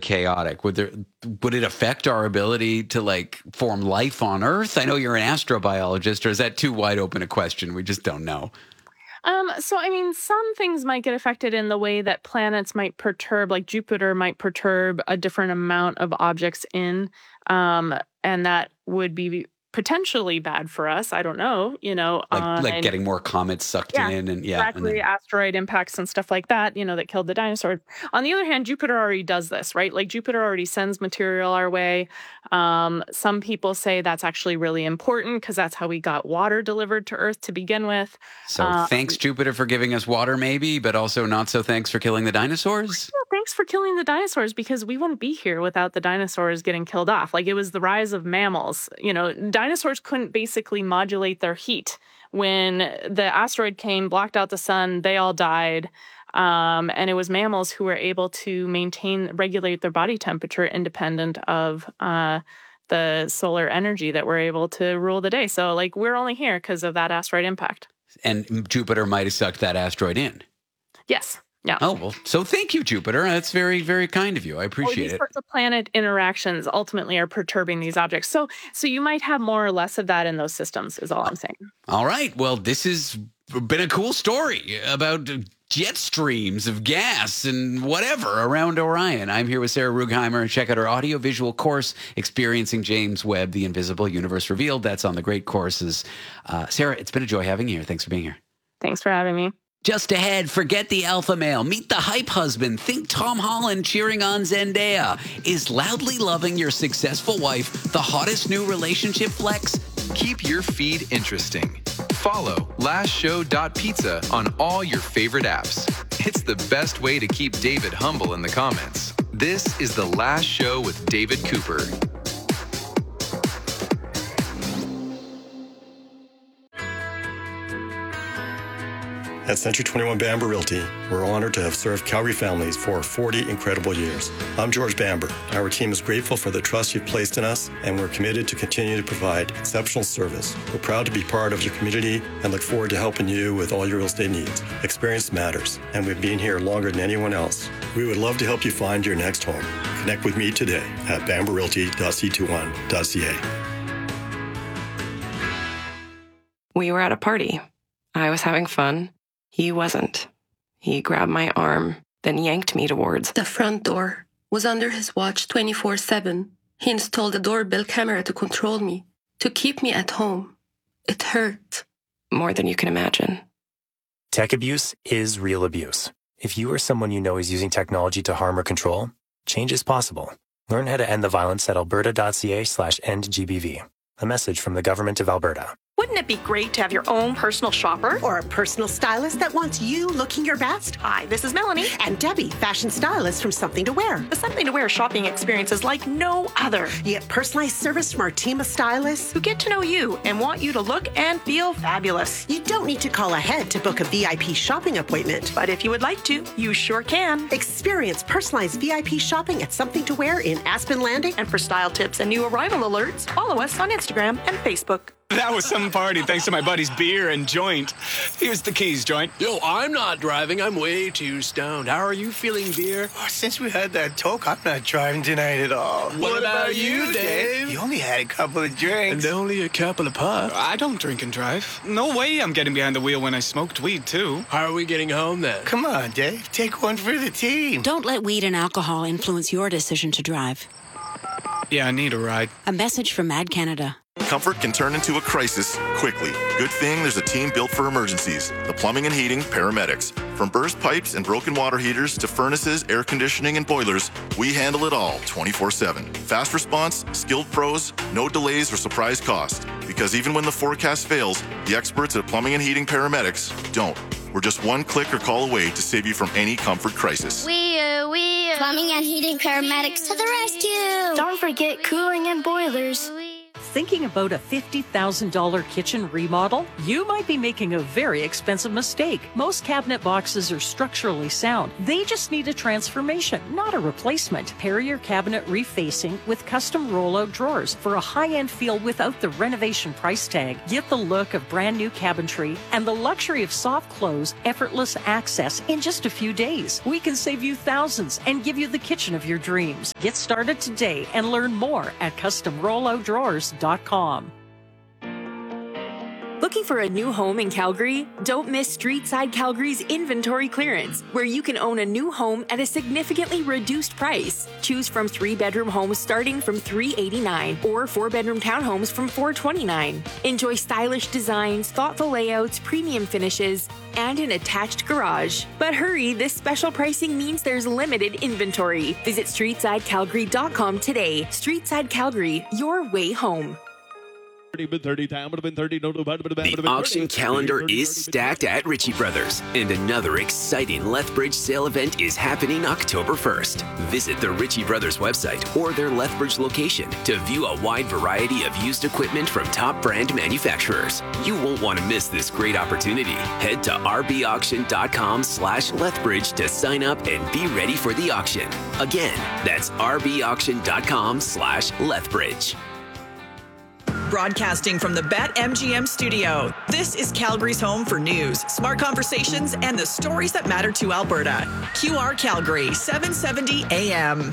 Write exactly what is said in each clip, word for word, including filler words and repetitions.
chaotic, would there would it affect our ability to like form life on Earth? I know you're an astrobiologist, or is that too wide open a question? We just don't know. Um, so, I mean, some things might get affected in the way that planets might perturb, like Jupiter might perturb a different amount of objects in, um, and that would be potentially bad for us. I don't know, you know. Like, uh, like and, getting more comets sucked yeah, in and yeah. exactly, And then, asteroid impacts and stuff like that, you know, that killed the dinosaurs. On the other hand, Jupiter already does this, right? Like Jupiter already sends material our way. Um, some people say that's actually really important because that's how we got water delivered to Earth to begin with. so Uh, thanks, Jupiter, for giving us water maybe, but also not so thanks for killing the dinosaurs? Well, thanks for killing the dinosaurs, because we wouldn't be here without the dinosaurs getting killed off. Like, it was the rise of mammals. You know, dinosaurs couldn't basically modulate their heat. When the asteroid came, blocked out the sun, they all died. Um, and it was mammals who were able to maintain, regulate their body temperature independent of uh, the solar energy that were able to rule the day. So, like, we're only here because of that asteroid impact. And Jupiter might have sucked that asteroid in. Yes. Yeah. Oh, well, so thank you, Jupiter. That's very, very kind of you. I Well, appreciate these it. sorts of planet interactions ultimately are perturbing these objects. So, so you might have more or less of that in those systems, is all I'm saying. All right. Well, this has been a cool story about jet streams of gas and whatever around Orion. I'm here with Sarah Rugheimer. Check out our audiovisual course, Experiencing James Webb, The Invisible Universe Revealed. That's on the Great Courses. Uh, Sarah, it's been a joy having you here. Thanks for being here. Thanks for having me. Just ahead, forget the alpha male. Meet the hype husband. Think Tom Holland cheering on Zendaya. Is loudly loving your successful wife the hottest new relationship flex? Keep your feed interesting. Follow last show dot pizza on all your favorite apps. It's the best way to keep David humble in the comments. This is The Last Show with David Cooper. At Century twenty-one Bamber Realty, we're honored to have served Calgary families for forty incredible years. I'm George Bamber. Our team is grateful for the trust you've placed in us, and we're committed to continue to provide exceptional service. We're proud to be part of your community and look forward to helping you with all your real estate needs. Experience matters, and we've been here longer than anyone else. We would love to help you find your next home. Connect with me today at bamber realty dot c twenty-one dot c a. We were at a party. I was having fun. He wasn't. He grabbed my arm, then yanked me towards the front door. Was under his watch twenty-four seven. He installed a doorbell camera to control me, to keep me at home. It hurt. More than you can imagine. Tech abuse is real abuse. If you or someone you know is using technology to harm or control, change is possible. Learn how to end the violence at alberta dot c a slash end G B V. A message from the Government of Alberta. Wouldn't it be great to have your own personal shopper? Or a personal stylist that wants you looking your best? Hi, this is Melanie. And Debbie, fashion stylist from Something to Wear. The Something to Wear shopping experience is like no other. You get personalized service from our team of stylists who get to know you and want you to look and feel fabulous. You don't need to call ahead to book a V I P shopping appointment. But if you would like to, you sure can. Experience personalized V I P shopping at Something to Wear in Aspen Landing. And for style tips and new arrival alerts, follow us on Instagram and Facebook. That was some party thanks to my buddy's beer and joint. Here's the keys, joint. Yo, I'm not driving. I'm way too stoned. How are you feeling, beer? Oh, since we had that talk, I'm not driving tonight at all. What, what about, about you, Dave? Dave? You only had a couple of drinks. And only a couple of puffs. I don't drink and drive. No way I'm getting behind the wheel when I smoked weed, too. How are we getting home, then? Come on, Dave. Take one for the team. Don't let weed and alcohol influence your decision to drive. Yeah, I need a ride. A message from Mad Canada. Comfort can turn into a crisis quickly. Good thing there's a team built for emergencies. The Plumbing and Heating Paramedics. From burst pipes and broken water heaters to furnaces, air conditioning, and boilers, we handle it all twenty-four seven. Fast response, skilled pros, no delays or surprise cost. Because even when the forecast fails, the experts at Plumbing and Heating Paramedics don't. We're just one click or call away to save you from any comfort crisis. We uh, we uh, Plumbing and Heating Paramedics to the rescue. Don't forget cooling and boilers. Thinking about a fifty thousand dollars kitchen remodel? You might be making a very expensive mistake. Most cabinet boxes are structurally sound. They just need a transformation, not a replacement. Pair your cabinet refacing with custom rollout drawers for a high-end feel without the renovation price tag. Get the look of brand new cabinetry and the luxury of soft close, effortless access in just a few days. We can save you thousands and give you the kitchen of your dreams. Get started today and learn more at custom rollout drawers dot com. Looking for a new home in Calgary? Don't miss Streetside Calgary's inventory clearance, where you can own a new home at a significantly reduced price. Choose from three-bedroom homes starting from three hundred eighty-nine dollars or four-bedroom townhomes from four hundred twenty-nine dollars. Enjoy stylish designs, thoughtful layouts, premium finishes, and an attached garage. But hurry, this special pricing means there's limited inventory. Visit streetside calgary dot com today. Streetside Calgary, your way home. The auction calendar is stacked at Ritchie Brothers, and another exciting Lethbridge sale event is happening October first. Visit the Ritchie Brothers website or their Lethbridge location to view a wide variety of used equipment from top brand manufacturers. You won't want to miss this great opportunity. Head to r b auction dot com slash Lethbridge to sign up and be ready for the auction. Again, that's r b auction dot com slash Lethbridge. Broadcasting from the BetMGM studio, this is Calgary's home for news, smart conversations, and the stories that matter to Alberta. Q R Calgary, seven seventy A M.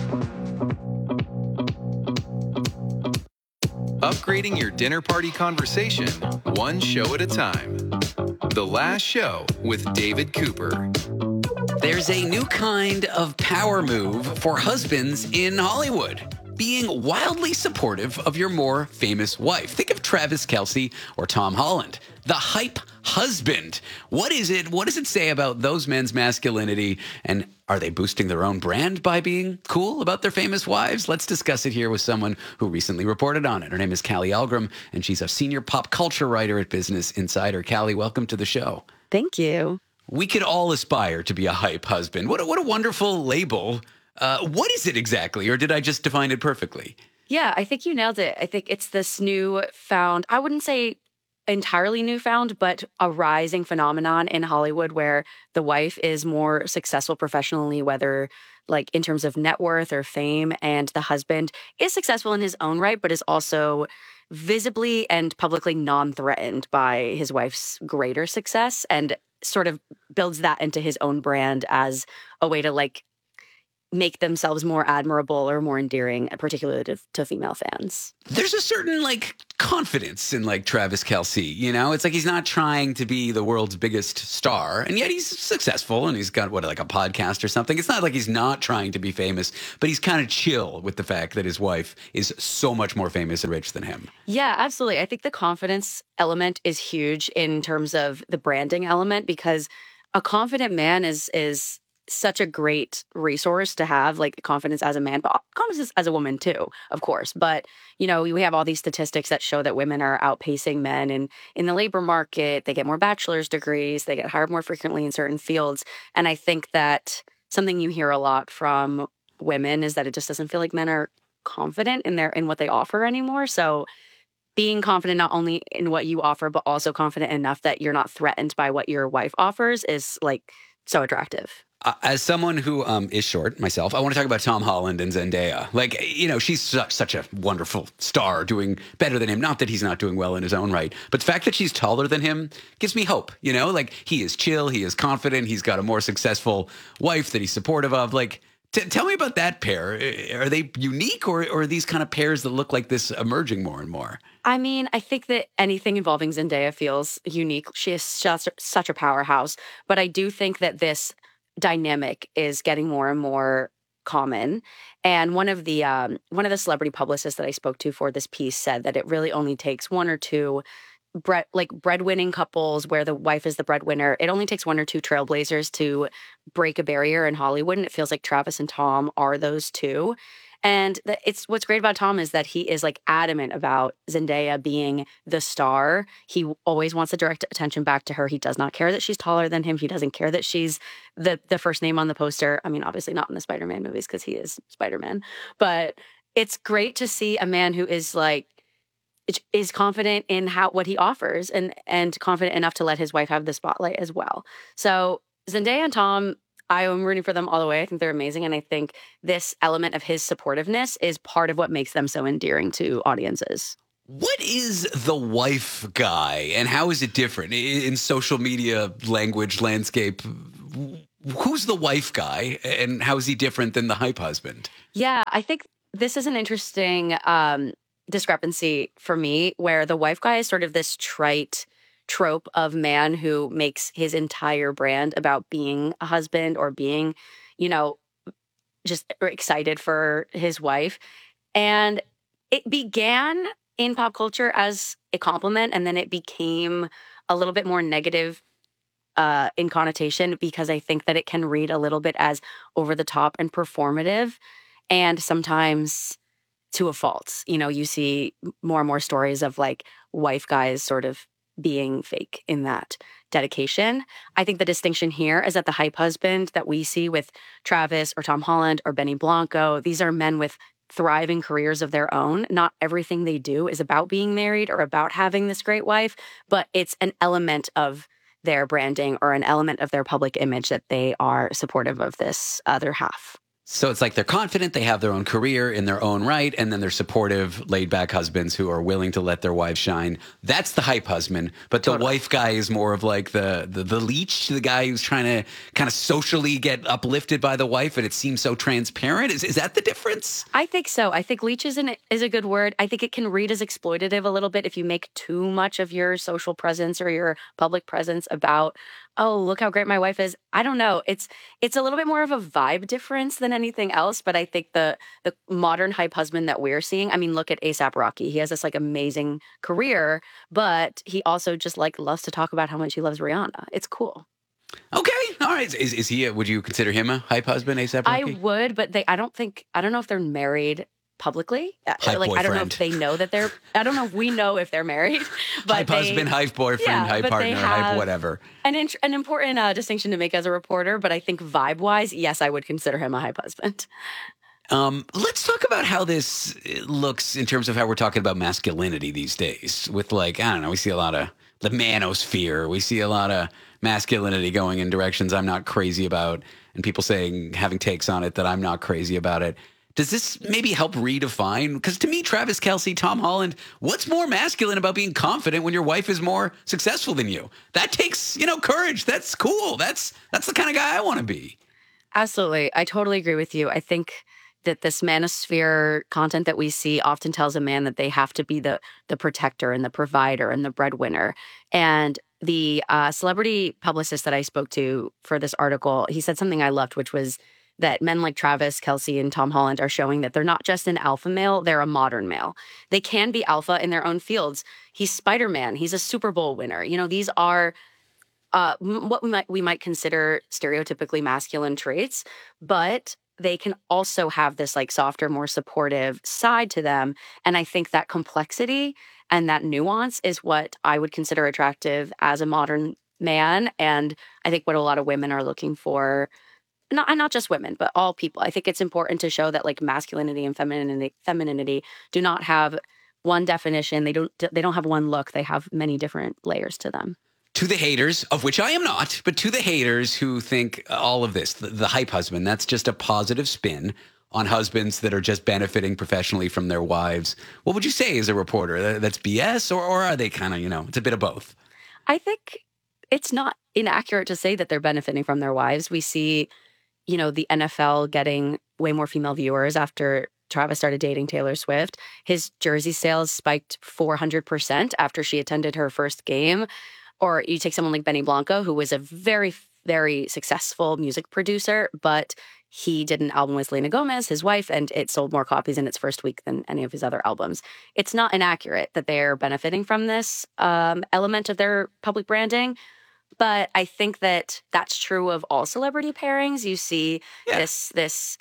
Upgrading your dinner party conversation, one show at a time. The Last Show with David Cooper. There's a new kind of power move for husbands in Hollywood. Being wildly supportive of your more famous wife. Think of Travis Kelce or Tom Holland. The hype husband. What is it? What does it say about those men's masculinity? And are they boosting their own brand by being cool about their famous wives? Let's discuss it here with someone who recently reported on it. Her name is Callie Algram, and she's a senior pop culture writer at Business Insider. Callie, welcome to the show. Thank you. We could all aspire to be a hype husband. What a, what a wonderful label. Uh, what is it exactly, or did I just define it perfectly? Yeah, I think you nailed it. I think it's this new found, I wouldn't say entirely newfound, but a rising phenomenon in Hollywood where the wife is more successful professionally, whether like in terms of net worth or fame, and the husband is successful in his own right, but is also visibly and publicly non-threatened by his wife's greater success, and sort of builds that into his own brand as a way to like make themselves more admirable or more endearing, particularly to, to female fans. There's a certain like confidence in like Travis Kelce, you know? It's like he's not trying to be the world's biggest star, and yet he's successful, and he's got what, like a podcast or something. It's not like he's not trying to be famous, but he's kind of chill with the fact that his wife is so much more famous and rich than him. Yeah, absolutely. I think the confidence element is huge in terms of the branding element, because a confident man is is such a great resource to have, like confidence as a man, but confidence as a woman too, of course. But, you know, we have all these statistics that show that women are outpacing men in, in the labor market. They get more bachelor's degrees. They get hired more frequently in certain fields. And I think that something you hear a lot from women is that it just doesn't feel like men are confident in their in what they offer anymore. So being confident not only in what you offer, but also confident enough that you're not threatened by what your wife offers is like so attractive. Uh, as someone who um, is short myself, I want to talk about Tom Holland and Zendaya. Like, you know, she's such, such a wonderful star, doing better than him. Not that he's not doing well in his own right, but the fact that she's taller than him gives me hope. You know, like he is chill, he is confident, he's got a more successful wife that he's supportive of. Like, t- tell me about that pair. Are they unique, or, or are these kind of pairs that look like this emerging more and more? I mean, I think that anything involving Zendaya feels unique. She is such, such a powerhouse, but I do think that this dynamic is getting more and more common. And one of the um, one of the celebrity publicists that I spoke to for this piece said that it really only takes one or two bread like breadwinning couples where the wife is the breadwinner. It only takes one or two trailblazers to break a barrier in Hollywood, and it feels like Travis and Tom are those two. And the, it's what's great about Tom is that he is like adamant about Zendaya being the star. He always wants to direct attention back to her. He does not care that she's taller than him. He doesn't care that she's the the first name on the poster. I mean, obviously not in the Spider-Man movies because he is Spider-Man. But it's great to see a man who is like is confident in how what he offers and and confident enough to let his wife have the spotlight as well. So Zendaya and Tom, I am rooting for them all the way. I think they're amazing. And I think this element of his supportiveness is part of what makes them so endearing to audiences. What is the wife guy and how is it different in social media language landscape? Who's the wife guy and how is he different than the hype husband? Yeah, I think this is an interesting um, discrepancy for me where the wife guy is sort of this trite trope of man who makes his entire brand about being a husband or being, you know, just excited for his wife. And it began in pop culture as a compliment, and then it became a little bit more negative uh, in connotation because I think that it can read a little bit as over the top and performative, and sometimes to a fault. You know, you see more and more stories of like wife guys sort of being fake in that dedication. I think the distinction here is that the hype husband that we see with Travis or Tom Holland or Benny Blanco, these are men with thriving careers of their own. Not everything they do is about being married or about having this great wife, but it's an element of their branding or an element of their public image that they are supportive of this other half. So it's like they're confident, they have their own career in their own right, and then they're supportive, laid-back husbands who are willing to let their wives shine. That's the hype husband. But the totally. wife guy is more of like the, the the leech, the guy who's trying to kind of socially get uplifted by the wife, and it seems so transparent. Is is that the difference? I think so. I think leech is, an, is a good word. I think it can read as exploitative a little bit if you make too much of your social presence or your public presence about, oh, look how great my wife is. I don't know. It's it's a little bit more of a vibe difference than anything else. But I think the the modern hype husband that we're seeing, I mean, look at A$AP Rocky. He has this like amazing career, but he also just like loves to talk about how much he loves Rihanna. It's cool. Okay. All right. Is is he, a, would you consider him a hype husband, A$AP Rocky? I would, but they, I don't think, I don't know if they're married publicly. Hype like boyfriend. I don't know if they know that they're I don't know if we know if they're married, but hype they, husband, hype boyfriend, yeah, hype partner, hype whatever. An int- an important uh, distinction to make as a reporter, but I think vibe wise, yes, I would consider him a hype husband. Um, let's talk about how this looks in terms of how we're talking about masculinity these days. With like, I don't know, we see a lot of the manosphere. We see a lot of masculinity going in directions I'm not crazy about, and people saying, having takes on it that I'm not crazy about it. Does this maybe help redefine? Because to me, Travis Kelce, Tom Holland, what's more masculine about being confident when your wife is more successful than you? That takes, you know, courage. That's cool. That's that's the kind of guy I want to be. Absolutely. I totally agree with you. I think that this manosphere content that we see often tells a man that they have to be the the protector and the provider and the breadwinner. And the uh, celebrity publicist that I spoke to for this article, he said something I loved, which was that men like Travis Kelce and Tom Holland are showing that they're not just an alpha male, they're a modern male. They can be alpha in their own fields. He's Spider-Man. He's a Super Bowl winner. You know, these are uh, what we might we might consider stereotypically masculine traits, but they can also have this like softer, more supportive side to them. And I think that complexity and that nuance is what I would consider attractive as a modern man. And I think what a lot of women are looking for. Not, not just women, but all people. I think it's important to show that like masculinity and femininity, femininity do not have one definition. They don't. They don't have one look. They have many different layers to them. To the haters, of which I am not, but to the haters who think all of this, the, the hype husband, that's just a positive spin on husbands that are just benefiting professionally from their wives. What would you say as a reporter? That's B S, or, or are they kind of, you know, it's a bit of both? I think it's not inaccurate to say that they're benefiting from their wives. We see, you know, the N F L getting way more female viewers after Travis started dating Taylor Swift. His jersey sales spiked four hundred percent after she attended her first game. Or you take someone like Benny Blanco, who was a very, very successful music producer, but he did an album with Selena Gomez, his wife, and it sold more copies in its first week than any of his other albums. It's not inaccurate that they're benefiting from this um, element of their public branding. But I think that that's true of all celebrity pairings. You see yeah. this this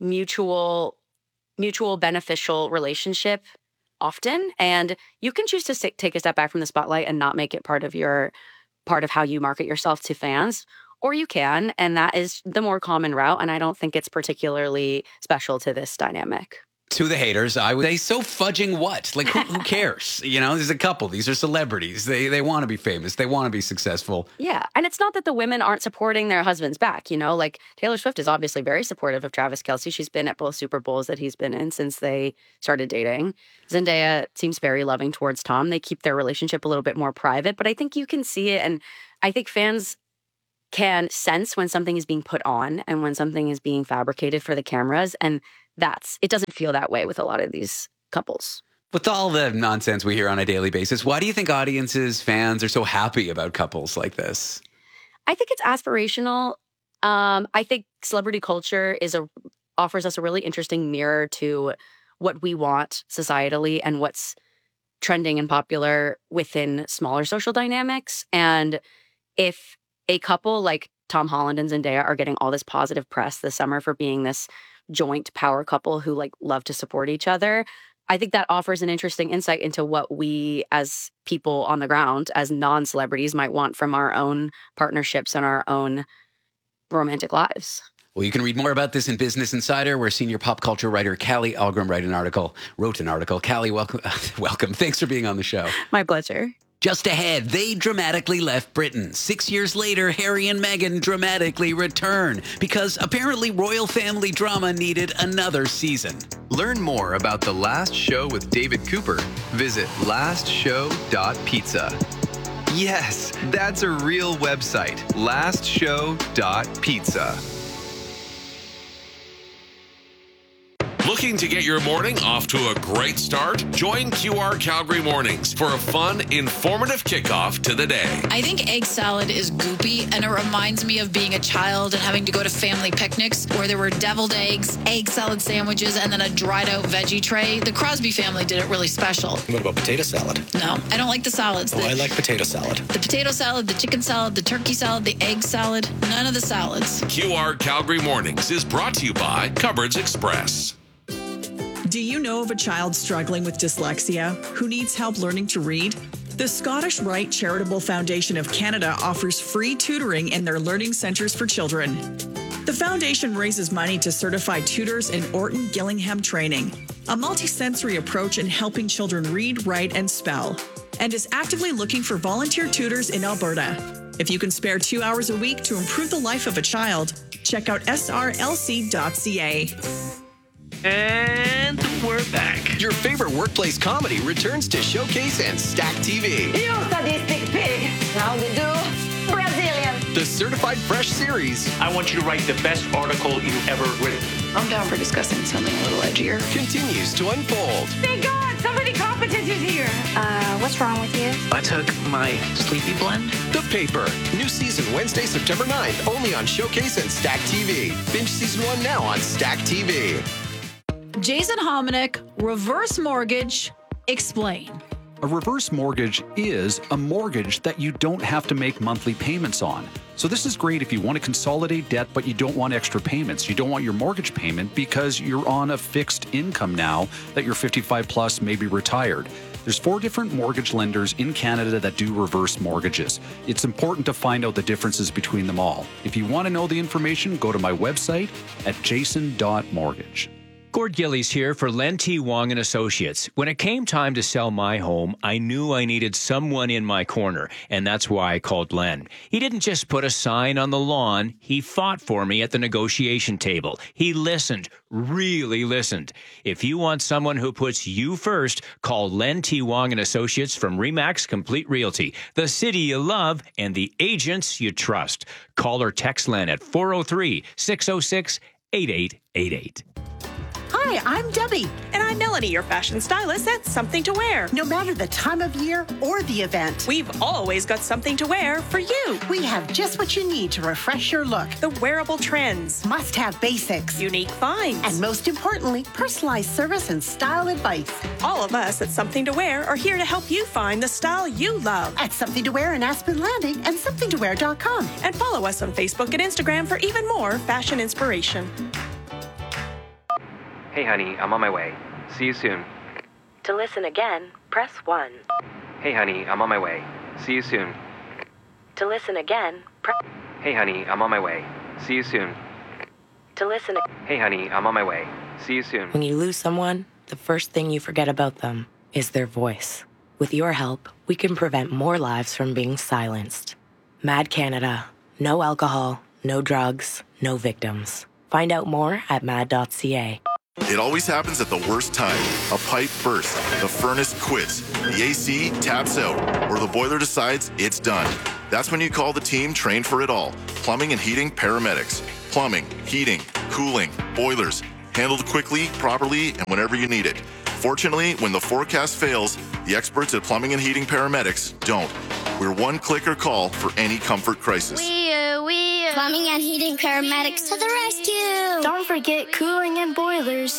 mutual mutual beneficial relationship often, and you can choose to sit, take a step back from the spotlight and not make it part of your part of how you market yourself to fans, or you can, and that is the more common route. And I don't think it's particularly special to this dynamic. To the haters, I would say, so fudging what? Like, who, who cares? You know, there's a couple. These are celebrities. They they want to be famous. They want to be successful. Yeah. And it's not that the women aren't supporting their husbands back, you know? Like, Taylor Swift is obviously very supportive of Travis Kelce. She's been at both Super Bowls that he's been in since they started dating. Zendaya seems very loving towards Tom. They keep their relationship a little bit more private, but I think you can see it. And I think fans can sense when something is being put on and when something is being fabricated for the cameras. And that's, it doesn't feel that way with a lot of these couples. With all the nonsense we hear on a daily basis, why do you think audiences, fans are so happy about couples like this? I think it's aspirational. Um, I think celebrity culture is a offers us a really interesting mirror to what we want societally and what's trending and popular within smaller social dynamics. And if a couple like Tom Holland and Zendaya are getting all this positive press this summer for being this joint power couple who like love to support each other, I think that offers an interesting insight into what we as people on the ground, as non-celebrities, might want from our own partnerships and our own romantic lives. Well, you can read more about this in Business Insider, where senior pop culture writer Callie Algrim wrote an article. Wrote an article. Callie, welcome. welcome. Thanks for being on the show. My pleasure. Just ahead, they dramatically left Britain. Six years later, Harry and Meghan dramatically return because apparently royal family drama needed another season. Learn more about The Last Show with David Cooper. Visit last show dot pizza. Yes, that's a real website. last show dot pizza. Looking to get your morning off to a great start? Join Q R Calgary Mornings for a fun, informative kickoff to the day. I think egg salad is goopy, and it reminds me of being a child and having to go to family picnics where there were deviled eggs, egg salad sandwiches, and then a dried out veggie tray. The Crosby family did it really special. What about potato salad? No, I don't like the salads. Oh, the, I like potato salad. The potato salad, the chicken salad, the turkey salad, the egg salad, none of the salads. Q R Calgary Mornings is brought to you by Cupboards Express. Do you know of a child struggling with dyslexia who needs help learning to read? The Scottish Rite Charitable Foundation of Canada offers free tutoring in their learning centres for children. The foundation raises money to certify tutors in Orton Gillingham training, a multisensory approach in helping children read, write, and spell, and is actively looking for volunteer tutors in Alberta. If you can spare two hours a week to improve the life of a child, check out s r l c dot c a. And we're back. Your favorite workplace comedy returns to Showcase and Stack T V. You sadistic pig. How they do? Brazilian. The Certified Fresh series. I want you to write the best article you've ever written. I'm down for discussing something a little edgier. Continues to unfold. Thank God, somebody competent is here. Uh, what's wrong with you? I took my sleepy blend. The Paper. New season Wednesday, September ninth, only on Showcase and Stack T V. Binge season one now on Stack T V. Jason Hominick, reverse mortgage, explain. A reverse mortgage is a mortgage that you don't have to make monthly payments on. So this is great if you want to consolidate debt, but you don't want extra payments. You don't want your mortgage payment because you're on a fixed income now that you're fifty-five plus, maybe retired. There's four different mortgage lenders in Canada that do reverse mortgages. It's important to find out the differences between them all. If you want to know the information, go to my website at jason dot mortgage. Gord Gillies here for Len T. Wong and Associates. When it came time to sell my home, I knew I needed someone in my corner, and that's why I called Len. He didn't just put a sign on the lawn. He fought for me at the negotiation table. He listened, really listened. If you want someone who puts you first, call Len T. Wong and Associates from Remax Complete Realty, the city you love and the agents you trust. Call or text Len at four oh three, six oh six, eight eight eight eight. Hi, I'm Debbie. And I'm Melanie, your fashion stylist at Something to Wear. No matter the time of year or the event, we've always got something to wear for you. We have just what you need to refresh your look. The wearable trends. Must-have basics. Unique finds. And most importantly, personalized service and style advice. All of us at Something to Wear are here to help you find the style you love. At Something to Wear in Aspen Landing and something to wear dot com. And follow us on Facebook and Instagram for even more fashion inspiration. Hey, honey, I'm on my way. See you soon. To listen again, press one. Hey, honey, I'm on my way. See you soon. To listen again, press... Hey, honey, I'm on my way. See you soon. To listen... Hey, honey, I'm on my way. See you soon. When you lose someone, the first thing you forget about them is their voice. With your help, we can prevent more lives from being silenced. Mad Canada. No alcohol, no drugs, no victims. Find out more at mad dot c a. It always happens at the worst time. A pipe bursts, the furnace quits, the A C taps out, or the boiler decides it's done. That's when you call the team trained for it all. Plumbing and heating paramedics. Plumbing, heating, cooling, boilers. Handled quickly, properly, and whenever you need it. Fortunately, when the forecast fails, the experts at Plumbing and Heating Paramedics don't. We're one clicker call for any comfort crisis. We, uh, we, uh, Plumbing and Heating Paramedics to the rescue! Don't forget cooling and boilers.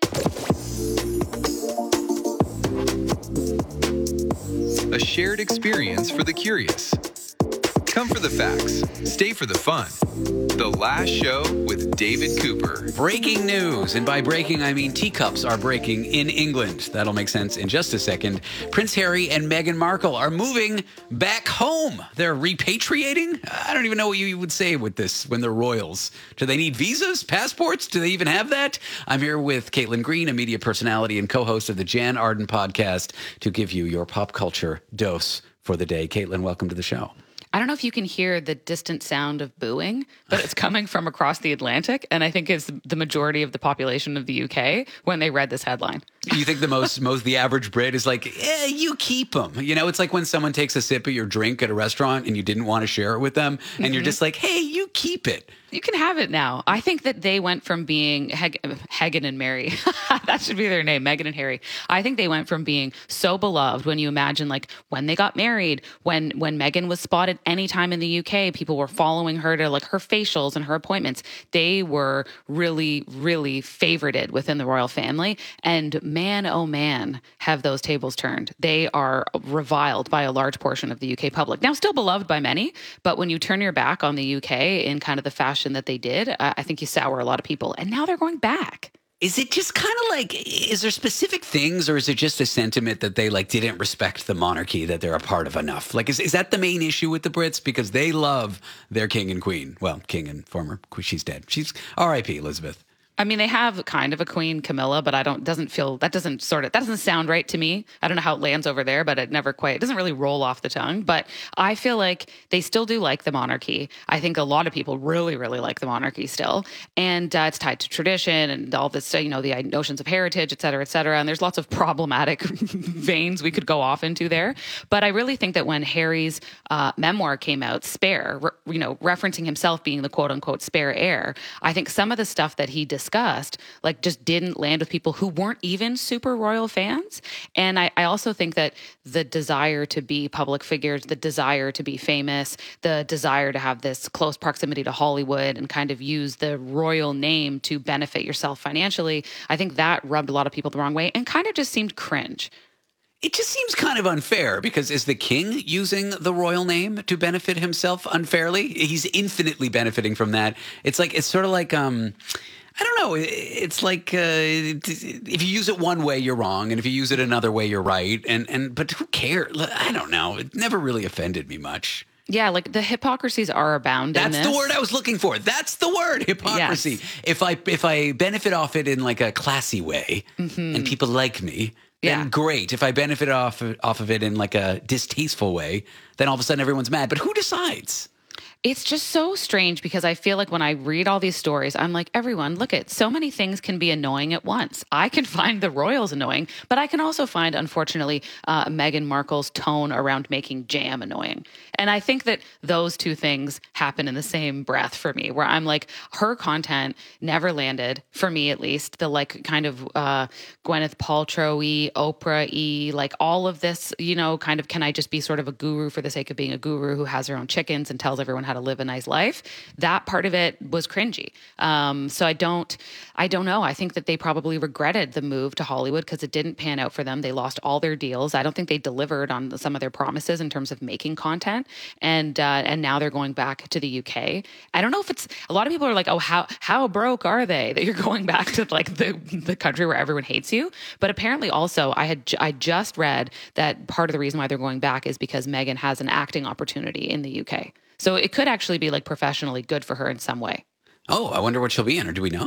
A shared experience for the curious. Come for the facts, stay for the fun. The Last Show with David Cooper. Breaking news, and by breaking, I mean teacups are breaking in England. That'll make sense in just a second. Prince Harry and Meghan Markle are moving back home. They're repatriating? I don't even know what you would say with this when they're royals. Do they need visas, passports? Do they even have that? I'm here with Caitlin Green, a media personality and co-host of the Jan Arden podcast, to give you your pop culture dose for the day. Caitlin, welcome to the show. I don't know if you can hear the distant sound of booing, but it's coming from across the Atlantic, and I think it's the majority of the population of the U K when they read this headline. You think the most, most the average Brit is like, eh, you keep them. You know, it's like when someone takes a sip of your drink at a restaurant and you didn't want to share it with them, and mm-hmm. you're just like, hey, you keep it. You can have it now. I think that they went from being Heg- Hagen and Mary. That should be their name, Meghan and Harry. I think they went from being so beloved when you imagine like when they got married, when when Meghan was spotted anytime in the U K, people were following her to like her facials and her appointments. They were really, really favorited within the royal family. And man, oh man, have those tables turned. They are reviled by a large portion of the U K public. Now, still beloved by many, but when you turn your back on the U K in kind of the fashion that they did, I think you sour a lot of people. And now they're going back. Is it just kind of like, is there specific things, or is it just a sentiment that they like didn't respect the monarchy that they're a part of enough? Like, is, is that the main issue with the Brits? Because they love their king and queen. Well, king and former, she's dead. She's R I P Elizabeth. I mean, they have kind of a queen, Camilla, but I don't, doesn't feel, that doesn't sort of, that doesn't sound right to me. I don't know how it lands over there, but it never quite, it doesn't really roll off the tongue. But I feel like they still do like the monarchy. I think a lot of people really, really like the monarchy still. And uh, it's tied to tradition and all this, you know, the notions of heritage, et cetera, et cetera. And there's lots of problematic veins we could go off into there. But I really think that when Harry's uh, memoir came out, Spare, re- you know, referencing himself being the quote unquote spare heir, I think some of the stuff that he discussed discussed, like just didn't land with people who weren't even super royal fans. And I, I also think that the desire to be public figures, the desire to be famous, the desire to have this close proximity to Hollywood and kind of use the royal name to benefit yourself financially, I think that rubbed a lot of people the wrong way and kind of just seemed cringe. It just seems kind of unfair because is the king using the royal name to benefit himself unfairly? He's infinitely benefiting from that. It's like, it's sort of like, um, I don't know. It's like uh, if you use it one way, you're wrong, and if you use it another way, you're right. And and but who cares? I don't know. It never really offended me much. Yeah, like the hypocrisies are abound. That's in this. the word I was looking for. That's the word, hypocrisy. Yes. If I if I benefit off it in like a classy way, mm-hmm. and people like me, then yeah. great. If I benefit off off of it in like a distasteful way, then all of a sudden everyone's mad. But who decides? It's just so strange because I feel like when I read all these stories, I'm like, everyone, look at so many things can be annoying at once. I can find the royals annoying, but I can also find, unfortunately, uh, Meghan Markle's tone around making jam annoying. And I think that those two things happen in the same breath for me, where I'm like, her content never landed, for me at least, the like kind of uh, Gwyneth Paltrow-y, Oprah-y, like all of this, you know, kind of can I just be sort of a guru for the sake of being a guru who has her own chickens and tells everyone how to live a nice life. That part of it was cringy. Um, so I don't, I don't know. I think that they probably regretted the move to Hollywood because it didn't pan out for them. They lost all their deals. I don't think they delivered on some of their promises in terms of making content. And, uh, and now they're going back to the U K. I don't know if it's, a lot of people are like, oh, how, how broke are they that you're going back to like the, the country where everyone hates you? But apparently also I had, I just read that part of the reason why they're going back is because Meghan has an acting opportunity in the U K. So it could actually be like professionally good for her in some way. Oh, I wonder what she'll be in, or do we know?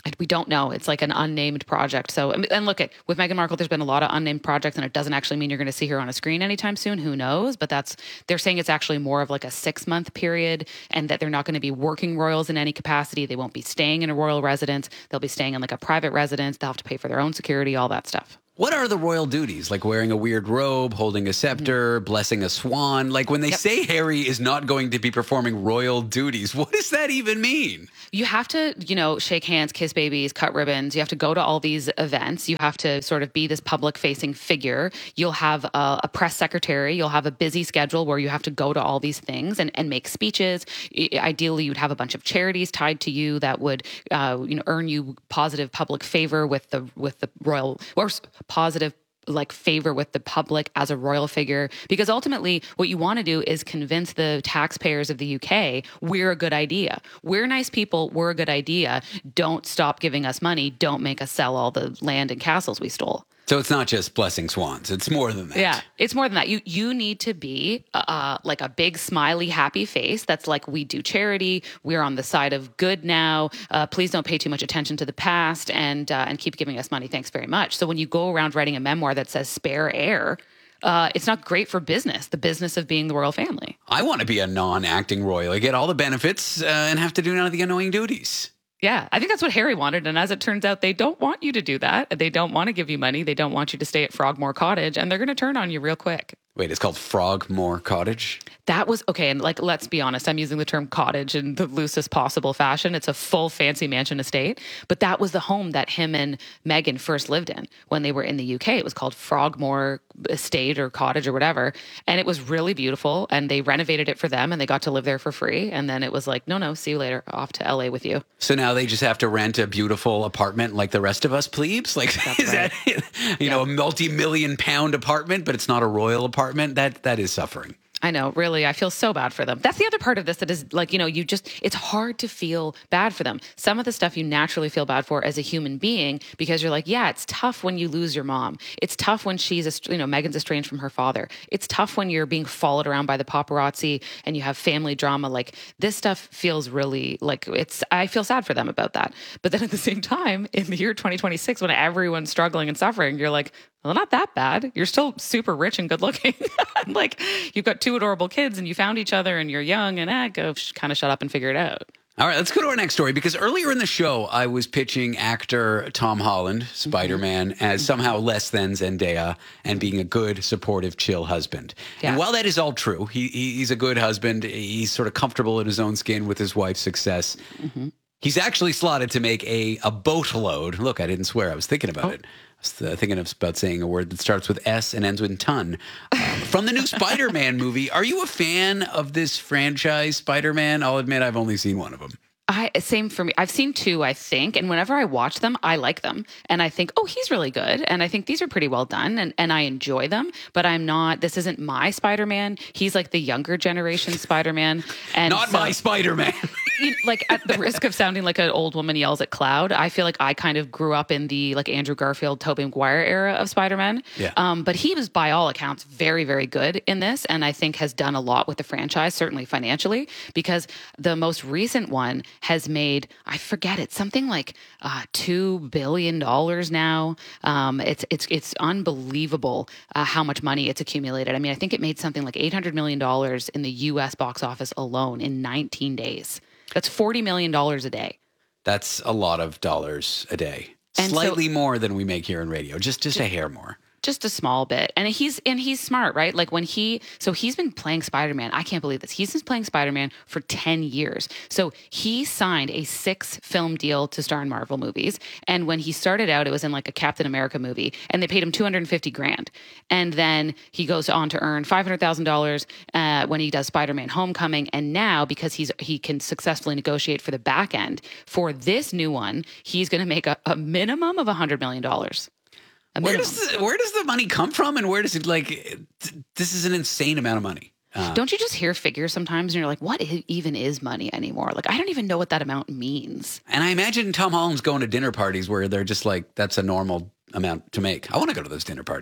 We don't know. It's like an unnamed project. So, and look at with Meghan Markle, there's been a lot of unnamed projects, and it doesn't actually mean you're going to see her on a screen anytime soon. Who knows? But that's they're saying it's actually more of like a six month period, and that they're not going to be working royals in any capacity. They won't be staying in a royal residence. They'll be staying in like a private residence. They'll have to pay for their own security, all that stuff. What are the royal duties? Like wearing a weird robe, holding a scepter, mm-hmm. blessing a swan? Like when they yep. say Harry is not going to be performing royal duties, what does that even mean? You have to, you know, shake hands, kiss babies, cut ribbons. You have to go to all these events. You have to sort of be this public-facing figure. You'll have a, a press secretary. You'll have a busy schedule where you have to go to all these things and, and make speeches. Ideally, you'd have a bunch of charities tied to you that would, uh, you know, earn you positive public favor with the with the royal or positive like favor with the public as a royal figure, because ultimately what you want to do is convince the taxpayers of the U K we're a good idea. We're nice people. We're a good idea. Don't stop giving us money. Don't make us sell all the land and castles we stole. So it's not just blessing swans. It's more than that. Yeah, it's more than that. You you need to be uh, like a big, smiley, happy face. That's like, we do charity. We're on the side of good now. Uh, please don't pay too much attention to the past, and uh, and keep giving us money. Thanks very much. So when you go around writing a memoir that says spare heir, uh, it's not great for business, the business of being the royal family. I want to be a non-acting royal. I get all the benefits uh, and have to do none of the annoying duties. Yeah, I think that's what Harry wanted. And as it turns out, they don't want you to do that. They don't want to give you money. They don't want you to stay at Frogmore Cottage, and they're going to turn on you real quick. Wait, it's called Frogmore Cottage? That was, okay, and like, let's be honest, I'm using the term cottage in the loosest possible fashion. It's a full fancy mansion estate, but that was the home that him and Meghan first lived in when they were in the U K. It was called Frogmore Estate or Cottage or whatever, and it was really beautiful, and they renovated it for them, and they got to live there for free, and then it was like, no, no, see you later, off to L A with you. So now they just have to rent a beautiful apartment like the rest of us plebes? Like, That's is right. that, you yeah. know, a multi-million pound apartment, but it's not a royal apartment? That That is suffering. I know, really. I feel so bad for them. That's the other part of this that is like, you know, you just, it's hard to feel bad for them. Some of the stuff you naturally feel bad for as a human being, because you're like, yeah, it's tough when you lose your mom. It's tough when she's, a, you know, Meghan's estranged from her father. It's tough when you're being followed around by the paparazzi and you have family drama. Like, this stuff feels really like it's, I feel sad for them about that. But then at the same time, in the year twenty twenty-six, when everyone's struggling and suffering, you're like, well, not that bad. You're still super rich and good looking. Like, you've got two adorable kids and you found each other and you're young, and eh, go sh- kind of shut up and figure it out. All right, let's go to our next story, because earlier in the show, I was pitching actor Tom Holland, Spider-Man, mm-hmm. as somehow less than Zendaya and being a good, supportive, chill husband. Yeah. And while that is all true, he, he he's a good husband. He's sort of comfortable in his own skin with his wife's success. Mm-hmm. He's actually slotted to make a, a boatload. Look, I didn't swear. I was thinking about oh. it. I was uh, thinking about saying a word that starts with S and ends with ton. Um, from the new Spider-Man movie. Are you a fan of this franchise, Spider-Man? I'll admit I've only seen one of them. I, same for me. I've seen two, I think. And whenever I watch them, I like them. And I think, oh, he's really good. And I think these are pretty well done. And, and I enjoy them. But I'm not, this isn't my Spider-Man. He's like the younger generation Spider-Man. And not so, my Spider-Man. you, like, at the risk of sounding like an old woman yells at cloud, I feel like I kind of grew up in the like Andrew Garfield, Tobey Maguire era of Spider-Man. Yeah. Um, but he was, by all accounts, very, very good in this. And I think has done a lot with the franchise, certainly financially, because the most recent one has made, I forget it, something like uh, two billion dollars now. Um, it's it's it's unbelievable uh, how much money it's accumulated. I mean, I think it made something like eight hundred million dollars in the U S box office alone in nineteen days. That's forty million dollars a day. That's a lot of dollars a day. And Slightly so, more than we make here in radio, just just a hair more. Just a small bit. And he's and he's smart, right? Like when he, so he's been playing Spider-Man. I can't believe this. He's been playing Spider-Man for ten years. So he signed a six film deal to star in Marvel movies. And when he started out, it was in like a Captain America movie, and they paid him two hundred fifty grand. And then he goes on to earn five hundred thousand dollars uh, when he does Spider-Man Homecoming. And now, because he's he can successfully negotiate for the back end for this new one, he's going to make a, a minimum of one hundred million dollars. Where does the, where does the money come from, and where does it, like, this is an insane amount of money. Uh, don't you just hear figures sometimes and you're like, what even is money anymore? Like, I don't even know what that amount means. And I imagine Tom Holland's going to dinner parties where they're just like, that's a normal amount to make. I want to go to those dinner parties.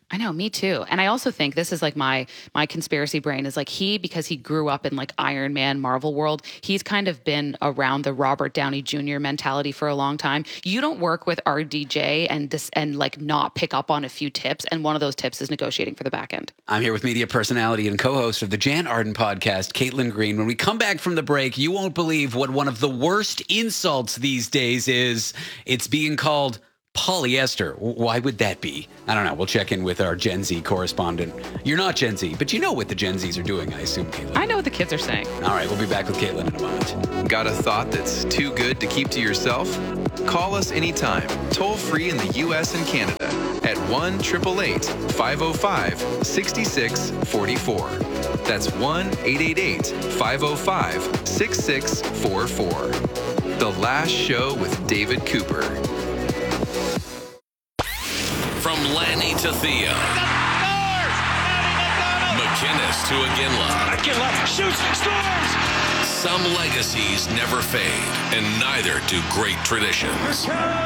I know, me too. And I also think this is like my my conspiracy brain is like he, because he grew up in like Iron Man, Marvel world, he's kind of been around the Robert Downey Junior mentality for a long time. You don't work with R D J and this and like not pick up on a few tips. And one of those tips is negotiating for the back end. I'm here with media personality and co-host of the Jan Arden podcast, Caitlin Green. When we come back from the break, you won't believe what one of the worst insults these days is. It's being called polyester. Why would that be? I don't know. We'll check in with our Gen Z correspondent. You're not Gen Z, but you know what the Gen Zs are doing, I assume, Caitlin. I know what the kids are saying. All right, we'll be back with Caitlin in a moment. Got a thought that's too good to keep to yourself? Call us anytime, toll free in the U S and Canada at one eight eight eight, five oh five, six six four four. That's one eight eight eight, five oh five, six six four four. The Last Show with David Cooper. From Lanny to Thea. McInnes to Iginla. Iginla shoots, scores! Some legacies never fade, and neither do great traditions.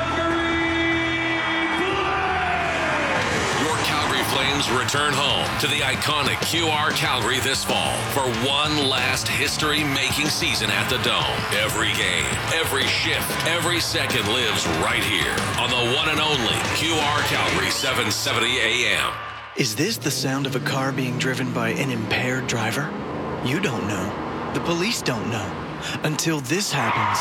Your Calgary Flames return home to the iconic Q R Calgary this fall for one last history-making season at the Dome. Every game, every shift, every second lives right here on the one and only Q R Calgary seven seventy A M. Is this the sound of a car being driven by an impaired driver? You don't know. The police don't know. Until this happens.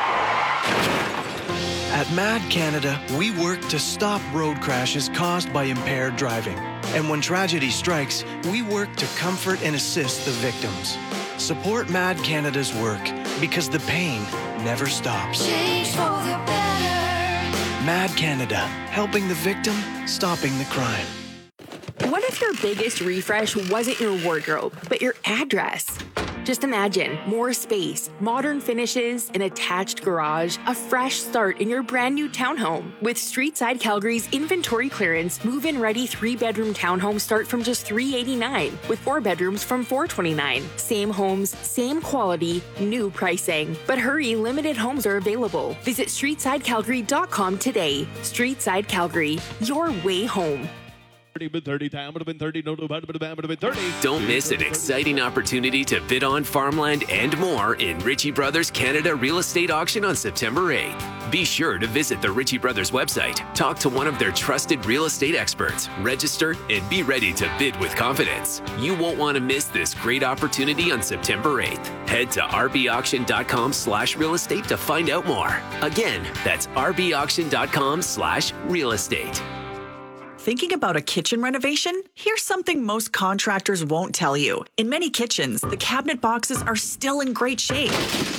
At Mad Canada, we work to stop road crashes caused by impaired driving. And when tragedy strikes, we work to comfort and assist the victims. Support Mad Canada's work because the pain never stops. Change for the better. Mad Canada, helping the victim, stopping the crime. What if your biggest refresh wasn't your wardrobe, but your address? Just imagine more space, modern finishes, an attached garage, a fresh start in your brand new townhome. With Streetside Calgary's inventory clearance, move-in ready three-bedroom townhomes start from just three hundred eighty-nine dollars, with four bedrooms from four hundred twenty-nine dollars. Same homes, same quality, new pricing. But hurry, limited homes are available. Visit streetside calgary dot com today. Streetside Calgary, your way home. Don't miss an exciting opportunity to bid on farmland and more in Ritchie Brothers Canada Real Estate Auction on September eighth. Be sure to visit the Ritchie Brothers website, talk to one of their trusted real estate experts, register, and be ready to bid with confidence. You won't want to miss this great opportunity on September eighth. Head to rbauction.com slash real estate to find out more. Again, that's rbauction.com slash real estate. Thinking about a kitchen renovation? Here's something most contractors won't tell you. In many kitchens, the cabinet boxes are still in great shape.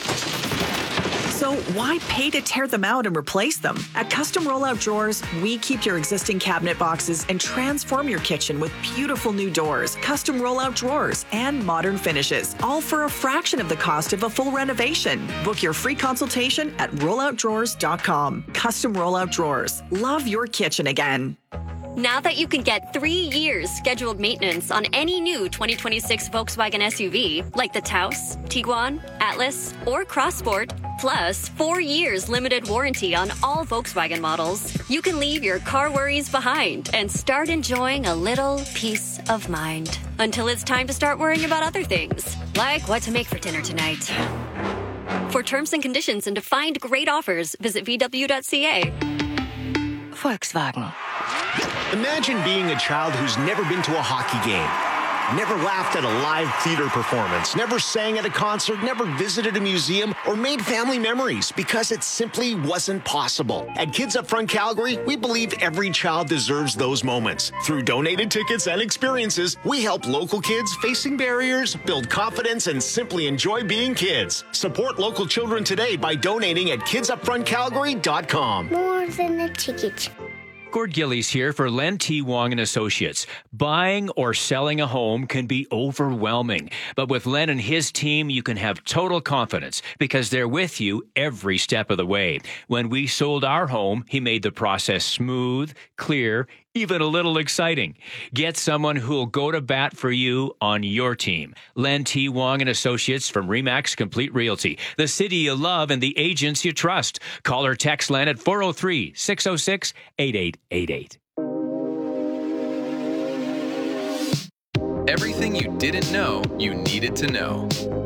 So why pay to tear them out and replace them? At Custom Rollout Drawers, we keep your existing cabinet boxes and transform your kitchen with beautiful new doors, custom rollout drawers, and modern finishes, all for a fraction of the cost of a full renovation. Book your free consultation at rollout drawers dot com. Custom Rollout Drawers. Love your kitchen again. Now that you can get three years scheduled maintenance on any new twenty twenty-six Volkswagen S U V, like the Taos, Tiguan, Atlas, or Crossport, plus four years limited warranty on all Volkswagen models, you can leave your car worries behind and start enjoying a little peace of mind. Until it's time to start worrying about other things, like what to make for dinner tonight. For terms and conditions and to find great offers, visit v w dot c a. Volkswagen. Imagine being a child who's never been to a hockey game, never laughed at a live theater performance, never sang at a concert, never visited a museum, or made family memories because it simply wasn't possible. At Kids Up Front Calgary, we believe every child deserves those moments. Through donated tickets and experiences, we help local kids facing barriers build confidence and simply enjoy being kids. Support local children today by donating at kids up front calgary dot com. More than a ticket. Gord Gillies here for Len T. Wong and Associates. Buying or selling a home can be overwhelming, but with Len and his team, you can have total confidence because they're with you every step of the way. When we sold our home, he made the process smooth, clear, even a little exciting. Get someone who'll go to bat for you on your team. Len T. Wong and Associates from Remax Complete Realty, the city you love and the agents you trust. Call or text Len at four oh three, six oh six, eight eight eight eight. Everything you didn't know you needed to know.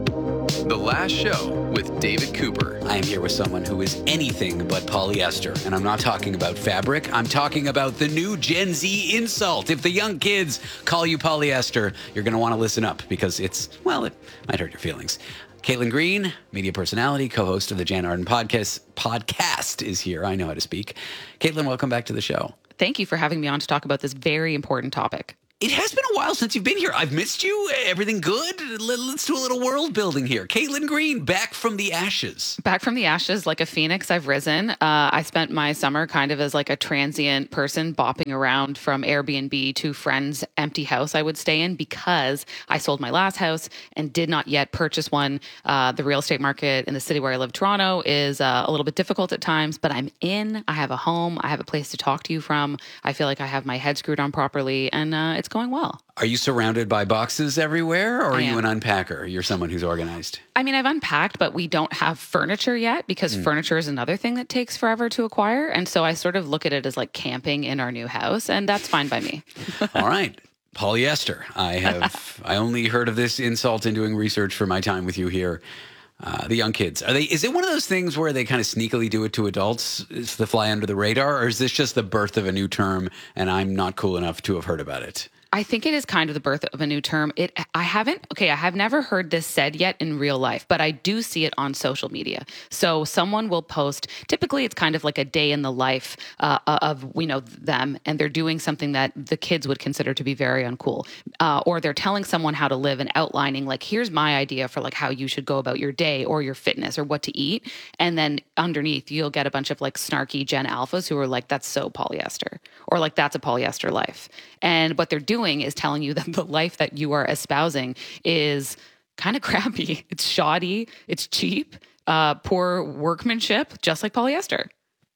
The Last Show with David Cooper. I am here with someone who is anything but polyester. And I'm not talking about fabric. I'm talking about the new Gen Z insult. If the young kids call you polyester, you're going to want to listen up because it's, well, it might hurt your feelings. Caitlin Green, media personality, co-host of the Jan Arden podcast, podcast is here. I know how to speak. Caitlin, welcome back to the show. Thank you for having me on to talk about this very important topic. It has been a while since you've been here. I've missed you. Everything good? Let's do a little world building here. Caitlin Green, back from the ashes. Back from the ashes, like a phoenix, I've risen. Uh, I spent my summer kind of as like a transient person bopping around from Airbnb to friends' empty house I would stay in because I sold my last house and did not yet purchase one. Uh, the real estate market in the city where I live, Toronto, is uh, a little bit difficult at times, but I'm in. I have a home. I have a place to talk to you from. I feel like I have my head screwed on properly, and uh, it's going well. Are you surrounded by boxes everywhere, or are I you am. an unpacker? You're someone who's organized. I mean, I've unpacked, but we don't have furniture yet because Mm. furniture is another thing that takes forever to acquire. And so I sort of look at it as like camping in our new house, and that's fine by me. All right. Polyester. I have I only heard of this insult in doing research for my time with you here. Uh, the young kids. Are they? Is it one of those things where they kind of sneakily do it to adults to the fly under the radar, or is this just the birth of a new term and I'm not cool enough to have heard about it? I think it is kind of the birth of a new term. It, I haven't, okay, I have never heard this said yet in real life, but I do see it on social media. So someone will post, typically it's kind of like a day in the life uh, of, you know, them, and they're doing something that the kids would consider to be very uncool. Uh, or they're telling someone how to live and outlining, like, here's my idea for like how you should go about your day or your fitness or what to eat. And then underneath you'll get a bunch of like snarky Gen Alphas who are like, that's so polyester, or like, that's a polyester life. And what they're doing is telling you that the life that you are espousing is kind of crappy. It's shoddy. It's cheap, uh, poor workmanship, just like polyester.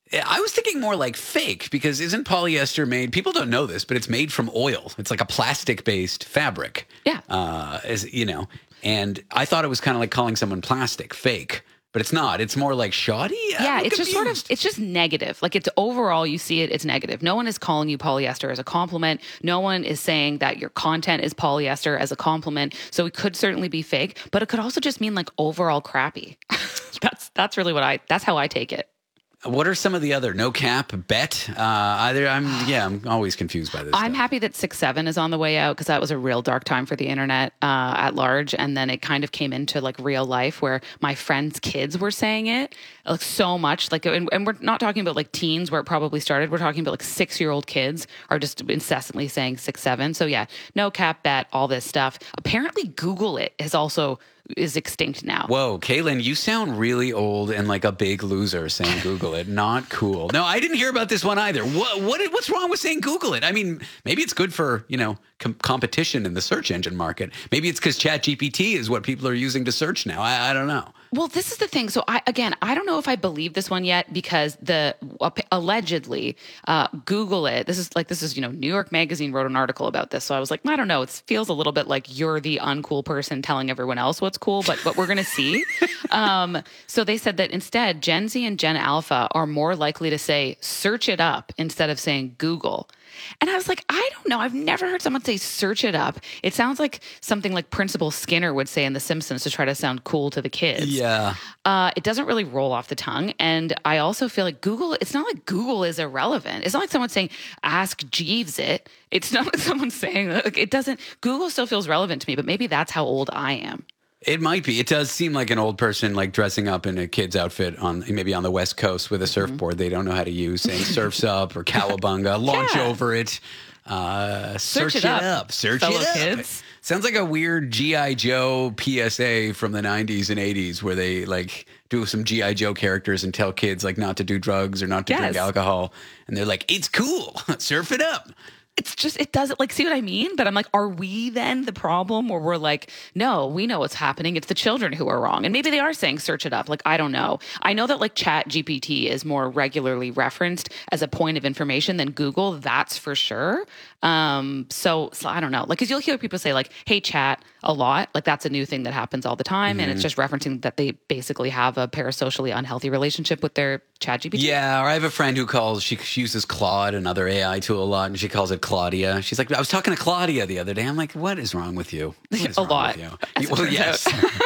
I was thinking more like fake, because isn't polyester made, people don't know this, but it's made from oil. It's like a plastic-based fabric. Yeah. Uh, as, you know, and I thought it was kind of like calling someone plastic, fake. But it's not. It's more like shoddy. Yeah, I'm it's just sort of, confused. it's just negative. Like it's overall, you see it, it's negative. No one is calling you polyester as a compliment. No one is saying that your content is polyester as a compliment. So it could certainly be fake, but it could also just mean like overall crappy. that's that's really what I, that's how I take it. What are some of the other no cap bet? Uh, either I'm yeah, I'm always confused by this. I'm stuff. happy that six seven is on the way out because that was a real dark time for the internet uh, at large. And then it kind of came into like real life where my friends' kids were saying it like so much. Like, and, and we're not talking about like teens where it probably started. We're talking about like six year old kids are just incessantly saying six seven. So yeah, no cap bet, all this stuff. Apparently, Google it is also is extinct now. Whoa, Caitlin, you sound really old and like a big loser saying Google it. Not cool. No, I didn't hear about this one either. What, what what's wrong with saying Google it? I mean, maybe it's good for, you know, com- competition in the search engine market. Maybe it's because ChatGPT is what people are using to search now. I, I don't know. Well, this is the thing. So I, again, I don't know if I believe this one yet because the uh, allegedly uh, Google it. This is like, this is, you know, New York Magazine wrote an article about this. So I was like, I don't know. It feels a little bit like you're the uncool person telling everyone else what's cool, but what we're going to see. um, so they said that instead Gen Z and Gen Alpha are more likely to say, search it up instead of saying Google. And I was like, I don't know. I've never heard someone say search it up. It sounds like something like Principal Skinner would say in The Simpsons to try to sound cool to the kids. Yeah. Uh, it doesn't really roll off the tongue. And I also feel like Google, it's not like Google is irrelevant. It's not like someone saying, ask Jeeves it. It's not like someone saying, like, it doesn't, Google still feels relevant to me, but maybe that's how old I am. It might be. It does seem like an old person like dressing up in a kid's outfit on maybe on the West Coast with a surfboard mm-hmm. they don't know how to use, saying surf's up or cowabunga, launch yeah. over it, uh, search, search it up, up. search fellow it up. kids. Sounds like a weird G I. Joe P S A from the nineties and eighties where they like do some G I. Joe characters and tell kids like not to do drugs or not to yes. drink alcohol. And they're like, it's cool. Surf it up. It's just, it doesn't, like, see what I mean? But I'm like, are we then the problem where we're like, no, we know what's happening. It's the children who are wrong. And maybe they are saying search it up. Like, I don't know. I know that like Chat G P T is more regularly referenced as a point of information than Google. That's for sure. Um, so, so I don't know. Like, cause you'll hear people say like, hey, chat a lot. Like that's a new thing that happens all the time. Mm-hmm. And it's just referencing that they basically have a parasocially unhealthy relationship with their ChatGPT. Yeah, or I have a friend who calls, she, she uses Claude, another A I tool, a lot, and she calls it Claudia. She's like, I was talking to Claudia the other day. I'm like, what is wrong with you? What is a wrong lot. with you? Well, yes.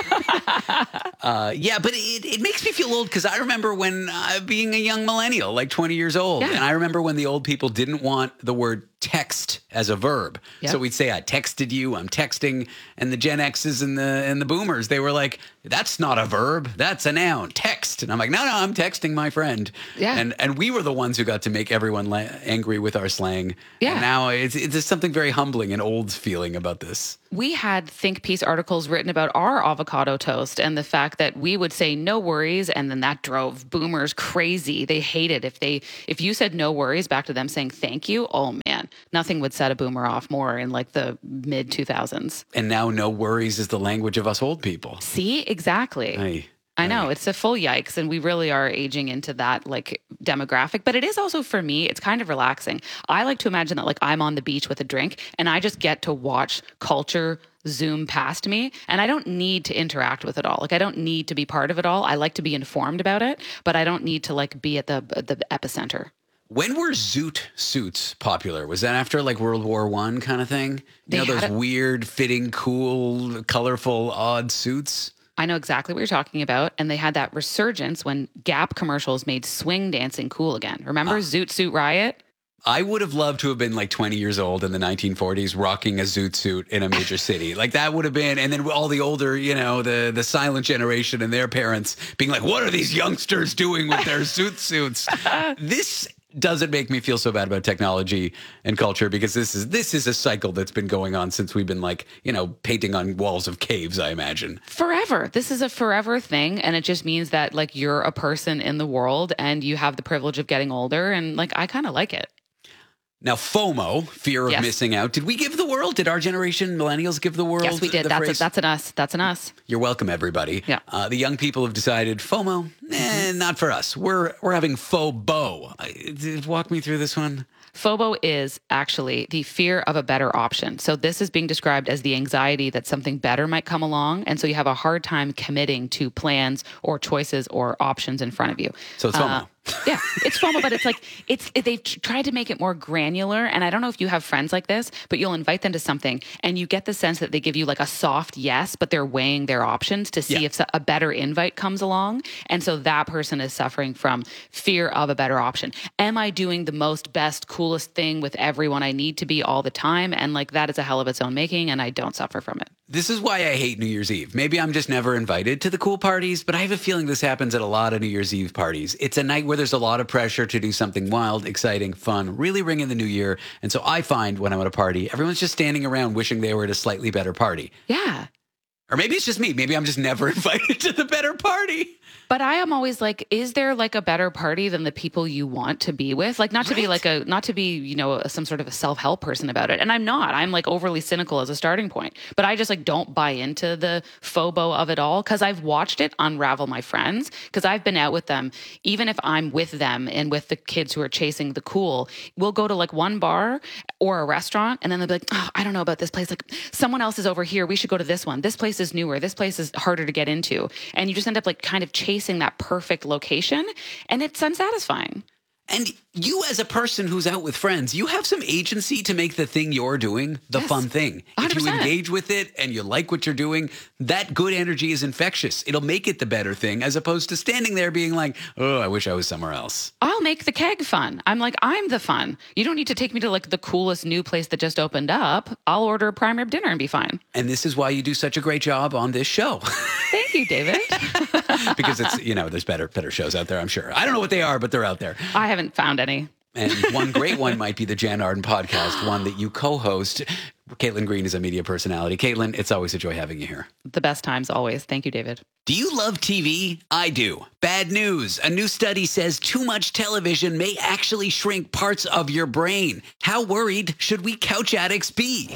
uh, yeah, but it, it makes me feel old because I remember when uh, being a young millennial, like twenty years old, Yeah. and I remember when the old people didn't want the word text as a verb. Yep. So we'd say, I texted you, I'm texting, and the Gen X's and the and the boomers, they were like, that's not a verb, that's a noun, text. And I'm like, no, no, I'm texting my friend. Yeah. And and we were the ones who got to make everyone la- angry with our slang. Yeah. And now it's, it's just something very humbling and old feeling about this. We had think piece articles written about our avocado toast and the fact that we would say no worries, and then that drove boomers crazy. They hated if they if you said no worries back to them saying thank you. Oh man, nothing would set a boomer off more in like the mid two thousands. And now no worries is the language of us old people. See, exactly. Aye. I know it's a full yikes, and we really are aging into that like demographic. But it is also, for me, it's kind of relaxing. I like to imagine that like I'm on the beach with a drink and I just get to watch culture zoom past me, and I don't need to interact with it all. Like I don't need to be part of it all. I like to be informed about it, but I don't need to like be at the the epicenter. When were zoot suits popular? Was that after like World War One kind of thing? You They know, those had a- weird, fitting, cool, colorful, odd suits? I know exactly what you're talking about. And they had that resurgence when Gap commercials made swing dancing cool again. Remember Zoot Suit Riot? I would have loved to have been like twenty years old in the nineteen forties rocking a zoot suit in a major city. Like that would have been, and then all the older, you know, the, the silent generation and their parents being like, what are these youngsters doing with their zoot suits? This doesn't make me feel so bad about technology and culture, because this is this is a cycle that's been going on since we've been like, you know, painting on walls of caves, I imagine. Forever. This is a forever thing. And it just means that like you're a person in the world and you have the privilege of getting older. And like, I kind of like it. Now, FOMO, fear of Yes. missing out. Did we give the world? Did our generation, millennials, give the world? Yes, we did. the That's, a, phrase? that's an us. That's an us. You're welcome, everybody. Yeah. Uh, the young people have decided FOMO, eh, not for us. We're we're having FOBO. Uh, Walk me through this one. FOBO is actually the fear of a better option. So this is being described as the anxiety that something better might come along. And so you have a hard time committing to plans or choices or options in front of you. So it's FOMO. Uh, yeah, it's FOMO, but it's like, it's it, they've tried to make it more granular. And I don't know if you have friends like this, but you'll invite them to something and you get the sense that they give you like a soft yes, but they're weighing their options to see Yeah. if a better invite comes along. And so that person is suffering from fear of a better option. Am I doing the most best, coolest thing with everyone I need to be all the time? And like that is a hell of its own making, and I don't suffer from it. This is why I hate New Year's Eve. Maybe I'm just never invited to the cool parties, but I have a feeling this happens at a lot of New Year's Eve parties. It's a night where there's a lot of pressure to do something wild, exciting, fun, really ring in the new year. And so I find when I'm at a party, everyone's just standing around wishing they were at a slightly better party. Yeah. Or maybe it's just me. Maybe I'm just never invited to the better party. But I am always like, is there like a better party than the people you want to be with? Like not to be like a, not to be, you know, some sort of a self-help person about it. And I'm not, I'm like overly cynical as a starting point, but I just like don't buy into the FOBO of it all. Cause I've watched it unravel my friends. Cause I've been out with them, even if I'm with them and with the kids who are chasing the cool, we'll go to like one bar or a restaurant. And then they'll be like, oh, I don't know about this place. Like someone else is over here. We should go to this one. This place is newer. This place is harder to get into. And you just end up like kind of chasing that perfect location, and it's unsatisfying. And you as a person who's out with friends, you have some agency to make the thing you're doing the Yes. fun thing. one hundred If you percent. engage with it and you like what you're doing, that good energy is infectious. It'll make it the better thing, as opposed to standing there being like, oh, I wish I was somewhere else. I'll make the keg fun. I'm like, I'm the fun. You don't need to take me to like the coolest new place that just opened up. I'll order a prime rib dinner and be fine. And this is why you do such a great job on this show. Thank you, David. Because it's, you know, there's better better shows out there, I'm sure. I don't know what they are, but they're out there. I haven't found any. And one great one might be the Jan Arden podcast, one that you co-host. Caitlin Green is a media personality. Caitlin, it's always a joy having you here. The best times always. Thank you, David. Do you love T V? I do. Bad news. A new study says too much television may actually shrink parts of your brain. How worried should we couch addicts be?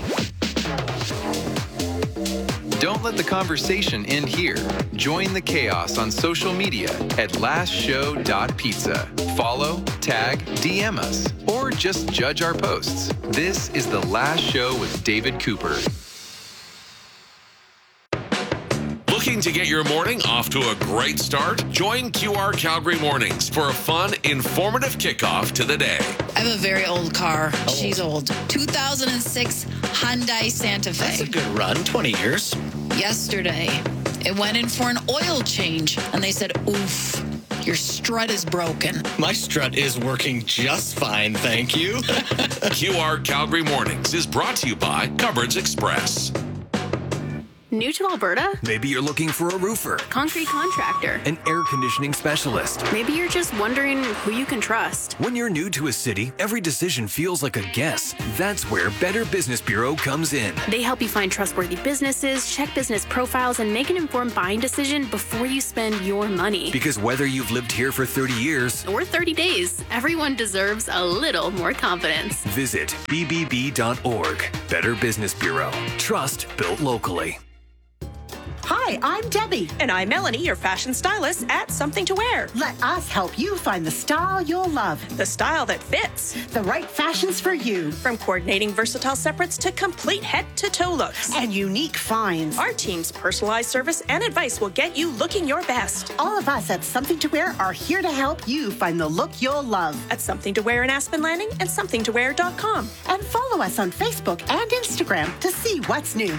Don't let the conversation end here. Join the chaos on social media at last show dot pizza. Follow, tag, D M us, or just judge our posts. This is The Last Show with David Cooper. Looking to get your morning off to a great start? Join Q R Calgary Mornings for a fun, informative kickoff to the day. I have a very old car. She's old. two thousand six Hyundai Santa Fe. That's a good run, twenty years. Yesterday, it went in for an oil change, and they said, oof, your strut is broken. My strut is working just fine, thank you. Q R Calgary Mornings is brought to you by Cupboards Express. New to Alberta? Maybe you're looking for a roofer, Concrete contractor. an air conditioning specialist. Maybe you're just wondering who you can trust. When you're new to a city, every decision feels like a guess. That's where Better Business Bureau comes in. They help you find trustworthy businesses, check business profiles, and make an informed buying decision before you spend your money. Because whether you've lived here for thirty years Or thirty days, everyone deserves a little more confidence. visit b b b dot org. Better Business Bureau. Trust built locally. Hi, I'm Debbie. And I'm Melanie, your fashion stylist at Something to Wear. Let us help you find the style you'll love. The style that fits. The right fashions for you. From coordinating versatile separates to complete head-to-toe looks. And unique finds. Our team's personalized service and advice will get you looking your best. All of us at Something to Wear are here to help you find the look you'll love. At Something to Wear in Aspen Landing and something to wear dot com. And follow us on Facebook and Instagram to see what's new.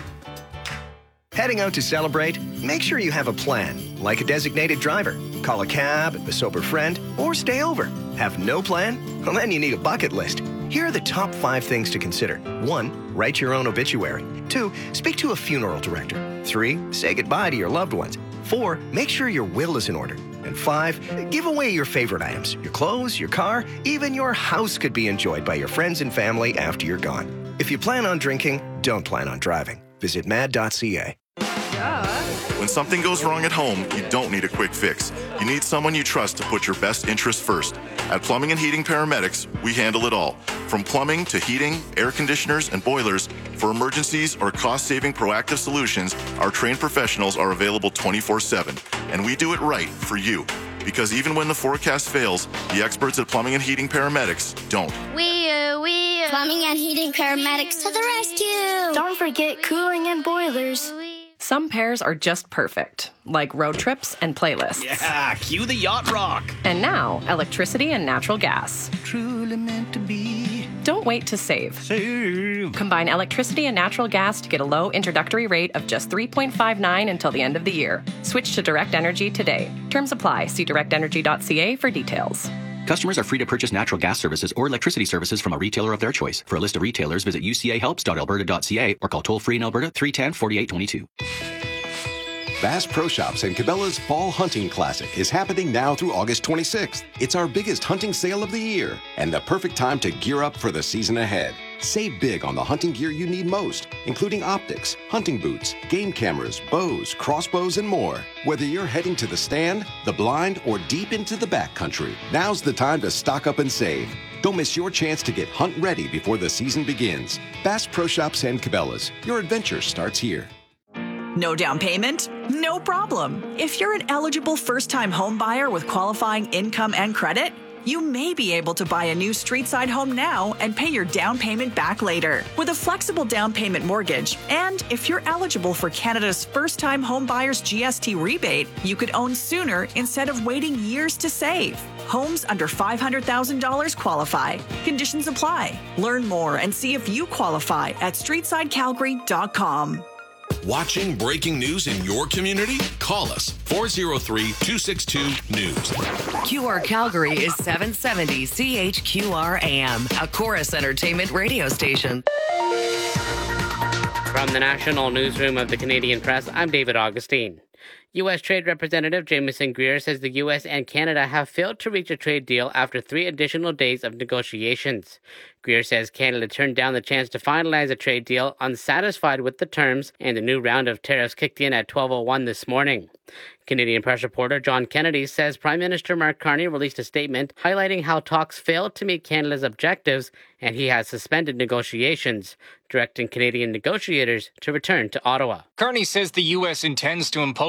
Heading out to celebrate? Make sure you have a plan, like a designated driver. Call a cab, a sober friend, or stay over. Have no plan? Well, then you need a bucket list. Here are the top five things to consider. One, write your own obituary. Two, speak to a funeral director. Three, say goodbye to your loved ones. Four, make sure your will is in order. And five, give away your favorite items. Your clothes, your car, even your house could be enjoyed by your friends and family after you're gone. If you plan on drinking, don't plan on driving. Visit mad dot c a. When something goes wrong at home, you don't need a quick fix. You need someone you trust to put your best interests first. At Plumbing and Heating Paramedics, we handle it all. From plumbing to heating, air conditioners, and boilers, for emergencies or cost-saving proactive solutions, our trained professionals are available twenty-four seven. And we do it right for you. Because even when the forecast fails, the experts at Plumbing and Heating Paramedics don't. We, uh, we, uh, Plumbing and Heating Paramedics to the rescue. Don't forget cooling and boilers. Some pairs are just perfect, like road trips and playlists. Yeah, cue the yacht rock. And now, electricity and natural gas. Truly meant to be. Don't wait to save. Save. Combine electricity and natural gas to get a low introductory rate of just three point five nine until the end of the year. Switch to Direct Energy today. Terms apply. See direct energy dot c a for details. Customers are free to purchase natural gas services or electricity services from a retailer of their choice. For a list of retailers, visit u c a helps dot alberta dot c a or call toll-free in Alberta three one zero, four eight two two. Bass Pro Shops and Cabela's Fall Hunting Classic is happening now through August twenty-sixth. It's our biggest hunting sale of the year and the perfect time to gear up for the season ahead. Save big on the hunting gear you need most, including optics, hunting boots, game cameras, bows, crossbows, and more. Whether you're heading to the stand, the blind, or deep into the backcountry, now's the time to stock up and save. Don't miss your chance to get hunt ready before the season begins. Bass Pro Shops and Cabela's. Your adventure starts here. No down payment? No problem. If you're an eligible first-time home buyer with qualifying income and credit, you may be able to buy a new street-side home now and pay your down payment back later with a flexible down payment mortgage. And if you're eligible for Canada's first-time home buyers G S T rebate, you could own sooner instead of waiting years to save. Homes under five hundred thousand dollars qualify. Conditions apply. Learn more and see if you qualify at street side calgary dot com. Watching breaking news in your community? Call us four oh three, two six two, news. Q R Calgary is seven seventy C H Q R A M, a Chorus Entertainment radio station. From the National Newsroom of the Canadian Press, I'm David Augustine. U S Trade Representative Jamieson Greer says the U S and Canada have failed to reach a trade deal after three additional days of negotiations. Greer says Canada turned down the chance to finalize a trade deal unsatisfied with the terms, and a new round of tariffs kicked in at twelve oh one this morning. Canadian press reporter John Kennedy says Prime Minister Mark Carney released a statement highlighting how talks failed to meet Canada's objectives, and he has suspended negotiations, directing Canadian negotiators to return to Ottawa. Carney says the U S intends to impose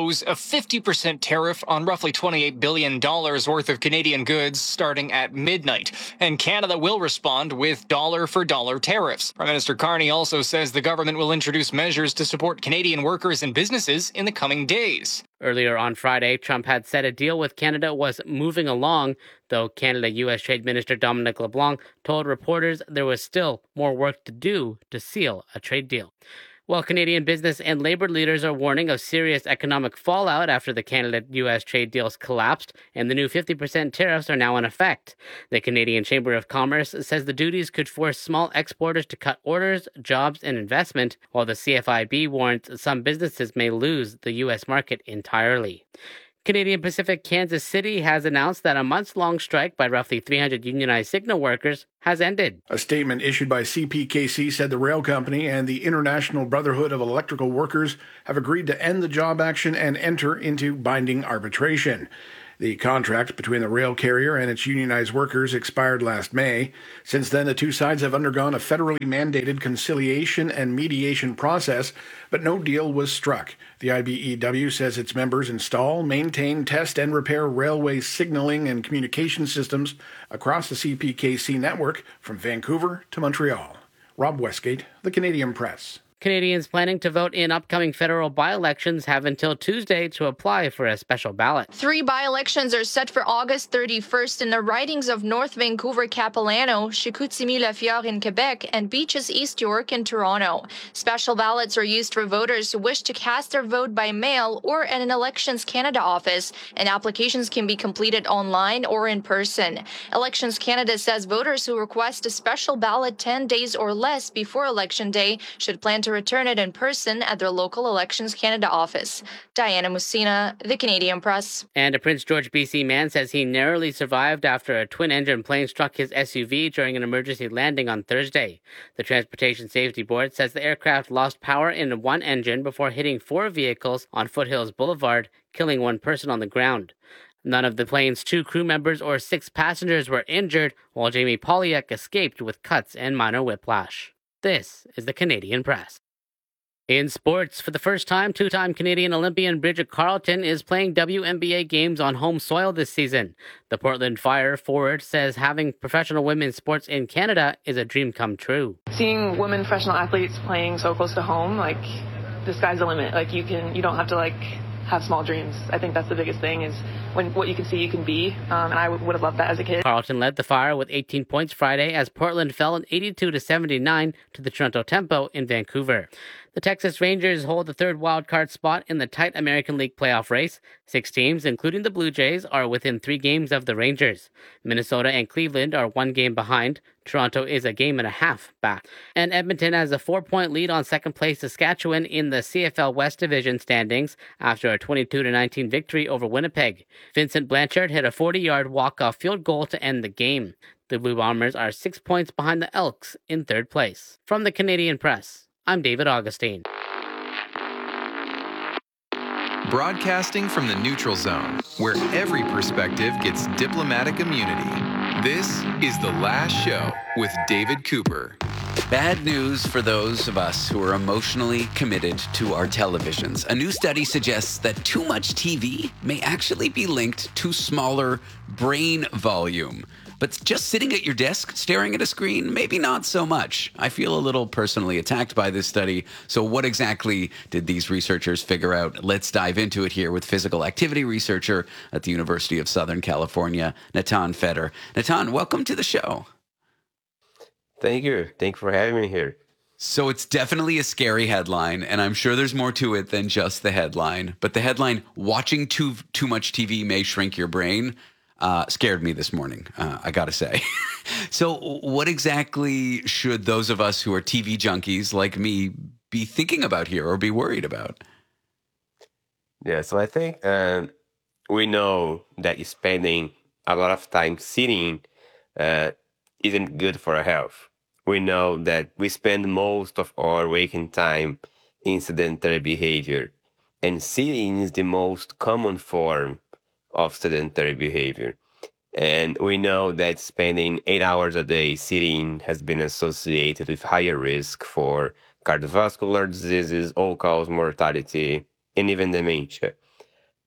impose a fifty percent tariff on roughly twenty-eight billion dollars worth of Canadian goods starting at midnight, and Canada will respond with dollar-for-dollar tariffs. Prime Minister Carney also says the government will introduce measures to support Canadian workers and businesses in the coming days. Earlier on Friday, Trump had said a deal with Canada was moving along, though Canada-U S Trade Minister Dominic LeBlanc told reporters there was still more work to do to seal a trade deal. While Canadian business and labor leaders are warning of serious economic fallout after the Canada-U S trade deals collapsed and the new fifty percent tariffs are now in effect. The Canadian Chamber of Commerce says the duties could force small exporters to cut orders, jobs, and investment, while the C F I B warns some businesses may lose the U S market entirely. Canadian Pacific Kansas City has announced that a months-long strike by roughly three hundred unionized signal workers has ended. A statement issued by C P K C said the rail company and the International Brotherhood of Electrical Workers have agreed to end the job action and enter into binding arbitration. The contract between the rail carrier and its unionized workers expired last May. Since then, the two sides have undergone a federally mandated conciliation and mediation process, but no deal was struck. The I B E W says its members install, maintain, test, and repair railway signaling and communication systems across the C P K C network from Vancouver to Montreal. Rob Westgate, The Canadian Press. Canadians planning to vote in upcoming federal by-elections have until Tuesday to apply for a special ballot. Three by-elections are set for August thirty-first in the ridings of North Vancouver Capilano, Chicoutimi-Lafière in Quebec, and Beaches East York in Toronto. Special ballots are used for voters who wish to cast their vote by mail or at an Elections Canada office, and applications can be completed online or in person. Elections Canada says voters who request a special ballot ten days or less before Election Day should plan to to return it in person at their local Elections Canada office. Diana Musina, The Canadian Press. And a Prince George B C man says he narrowly survived after a twin-engine plane struck his S U V during an emergency landing on Thursday. The Transportation Safety Board says the aircraft lost power in one engine before hitting four vehicles on Foothills Boulevard, killing one person on the ground. None of the plane's two crew members or six passengers were injured, while Jamie Polyak escaped with cuts and minor whiplash. This is the Canadian Press. In sports, for the first time, two-time Canadian Olympian Bridget Carleton is playing W N B A games on home soil this season. The Portland Fire forward says having professional women's sports in Canada is a dream come true. Seeing women professional athletes playing so close to home, like, the sky's the limit. Like, you can, you don't have to, like, have small dreams. I think that's the biggest thing is when what you can see, you can be. Um, and I w- would have loved that as a kid. Carleton led the Fire with eighteen points Friday as Portland fell in eighty-two to seventy-nine to the Toronto Tempo in Vancouver. The Texas Rangers hold the third wildcard spot in the tight American League playoff race. Six teams, including the Blue Jays, are within three games of the Rangers. Minnesota and Cleveland are one game behind. Toronto is a game and a half back. And Edmonton has a four-point lead on second-place Saskatchewan in the C F L West Division standings after a twenty-two to nineteen victory over Winnipeg. Vincent Blanchard hit a forty-yard walk-off field goal to end the game. The Blue Bombers are six points behind the Elks in third place. From the Canadian Press, I'm David Augustine. Broadcasting from the neutral zone, where every perspective gets diplomatic immunity. This is The Last Show with David Cooper. Bad news for those of us who are emotionally committed to our televisions. A new study suggests that too much T V may actually be linked to smaller brain volume. But just sitting at your desk, staring at a screen, maybe not so much. I feel a little personally attacked by this study. So what exactly did these researchers figure out? Let's dive into it here with physical activity researcher at the University of Southern California, Natan Feder. Natan, welcome to the show. Thank you. Thank you for having me here. So it's definitely a scary headline, and I'm sure there's more to it than just the headline. But the headline, watching too too much T V may shrink your brain, uh, scared me this morning, uh, I gotta say. So what exactly should those of us who are T V junkies like me be thinking about here or be worried about? Yeah, so I think um, we know that spending a lot of time sitting uh, isn't good for our health. We know that we spend most of our waking time in sedentary behavior, and sitting is the most common form of sedentary behavior. And we know that spending eight hours a day sitting has been associated with higher risk for cardiovascular diseases, all-cause mortality, and even dementia.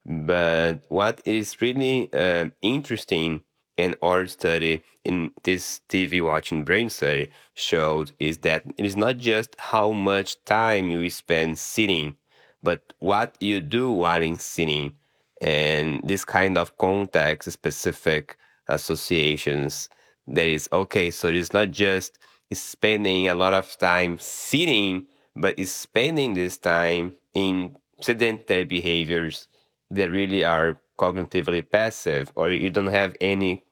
But what is really uh, interesting in our study, in this T V watching brain study, showed is that it is not just how much time you spend sitting, but what you do while sitting. And this kind of context-specific associations that is, okay, so it's not just spending a lot of time sitting, but it's spending this time in sedentary behaviors that really are cognitively passive, or you don't have any